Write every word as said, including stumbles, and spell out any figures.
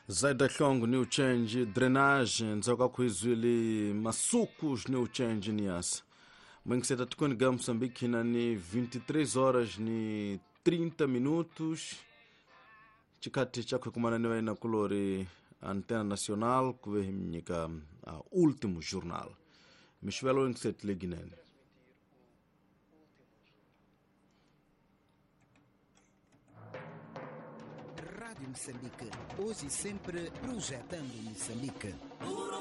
Zaida Hlong New Change, Drenage, Nzoka Kwizwili, Masucos New Change Nias. Mwengiseta tukuni ga Moçambique na ni vinte e três horas ni trinta minutos. Chikati chakwe kumananiwa na kulori Antena Nacional kuvehimnyika uh, Último Jornal. Mishwelo Mwengiseta Leginene. Rádio Moçambique, hoje e sempre projetando Moçambique.